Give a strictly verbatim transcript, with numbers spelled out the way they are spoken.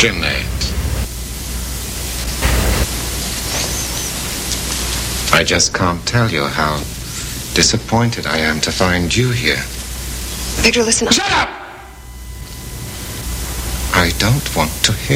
Jeanette. I just can't tell you how disappointed I am to find you here. Victor, listen. Shut up! I don't want to hear